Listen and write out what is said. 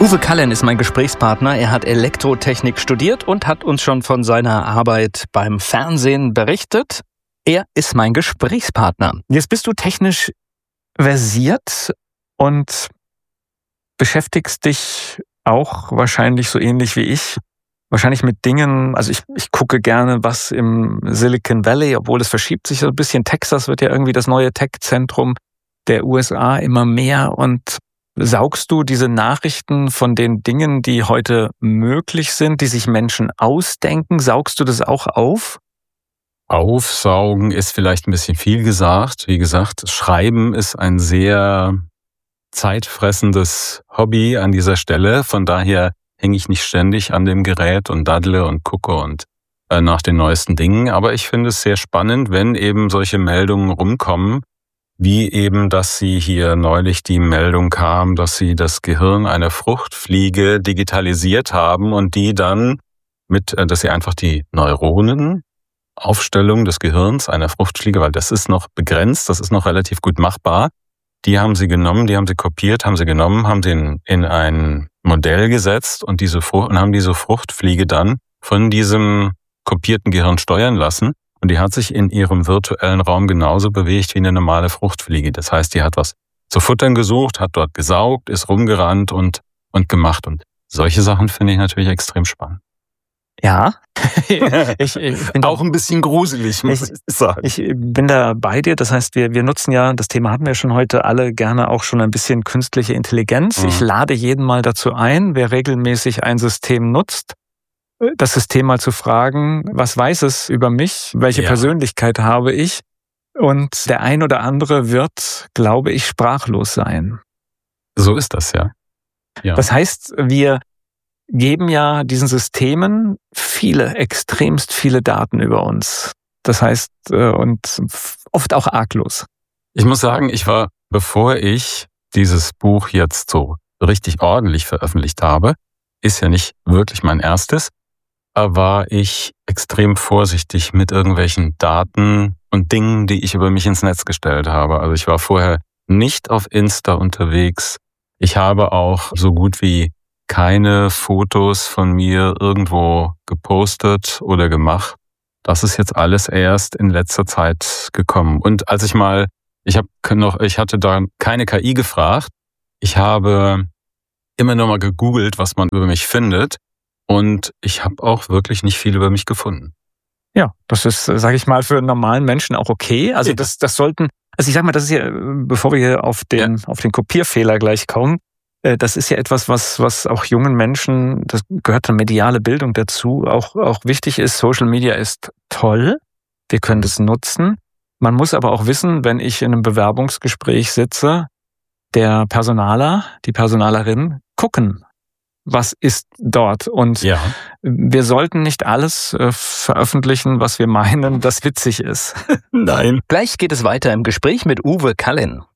Uwe Kallin ist mein Gesprächspartner. Er hat Elektrotechnik studiert und hat uns schon von seiner Arbeit beim Fernsehen berichtet. Er ist mein Gesprächspartner. Jetzt bist du technisch versiert und beschäftigst dich auch wahrscheinlich so ähnlich wie ich. Wahrscheinlich mit Dingen, also ich gucke gerne, was im Silicon Valley, obwohl es verschiebt sich so ein bisschen. Texas wird ja irgendwie das neue Tech-Zentrum der USA immer mehr. Und saugst du diese Nachrichten von den Dingen, die heute möglich sind, die sich Menschen ausdenken, saugst du das auch auf? Aufsaugen ist vielleicht ein bisschen viel gesagt. Wie gesagt, Schreiben ist ein sehr zeitfressendes Hobby an dieser Stelle. Von daher hänge ich nicht ständig an dem Gerät und daddle und gucke und nach den neuesten Dingen. Aber ich finde es sehr spannend, wenn eben solche Meldungen rumkommen, wie eben, dass sie hier neulich die Meldung kam, dass sie das Gehirn einer Fruchtfliege digitalisiert haben und die dann dass sie einfach die Neuronenaufstellung des Gehirns einer Fruchtfliege, weil das ist noch begrenzt, das ist noch relativ gut machbar, die haben sie genommen, die haben sie kopiert, haben sie genommen, haben sie in ein Modell gesetzt und haben diese Fruchtfliege dann von diesem kopierten Gehirn steuern lassen. Und die hat sich in ihrem virtuellen Raum genauso bewegt wie eine normale Fruchtfliege. Das heißt, die hat was zu futtern gesucht, hat dort gesaugt, ist rumgerannt und gemacht. Und solche Sachen finde ich natürlich extrem spannend. Ja. Ich bin auch ein bisschen gruselig, muss ich sagen. Ich bin da bei dir. Das heißt, wir nutzen ja, das Thema hatten wir schon heute alle, gerne auch schon ein bisschen künstliche Intelligenz. Ich lade jeden mal dazu ein, wer regelmäßig ein System nutzt, das System mal zu fragen, was weiß es über mich, welche Persönlichkeit habe ich? Und der ein oder andere wird, glaube ich, sprachlos sein. So ist das, ja. Das heißt, wir geben ja diesen Systemen extremst viele Daten über uns. Das heißt, und oft auch arglos. Ich muss sagen, bevor ich dieses Buch jetzt so richtig ordentlich veröffentlicht habe, ist ja nicht wirklich mein erstes, war ich extrem vorsichtig mit irgendwelchen Daten und Dingen, die ich über mich ins Netz gestellt habe. Also ich war vorher nicht auf Insta unterwegs. Ich habe auch so gut wie keine Fotos von mir irgendwo gepostet oder gemacht. Das ist jetzt alles erst in letzter Zeit gekommen. Und als ich hatte da keine KI gefragt. Ich habe immer nur mal gegoogelt, was man über mich findet. Und ich habe auch wirklich nicht viel über mich gefunden. Ja, das ist, sage ich mal, für einen normalen Menschen auch okay. Also das sollten, also ich sag mal, das ist ja, bevor wir hier auf den Kopierfehler gleich kommen, das ist ja etwas, was auch jungen Menschen, das gehört zur mediale Bildung dazu, auch wichtig ist. Social Media ist toll, wir können das nutzen. Man muss aber auch wissen, wenn ich in einem Bewerbungsgespräch sitze, der Personaler, die Personalerin gucken, was ist dort. Und wir sollten nicht alles veröffentlichen, was wir meinen, das witzig ist. Nein. Gleich geht es weiter im Gespräch mit Uwe Kallin.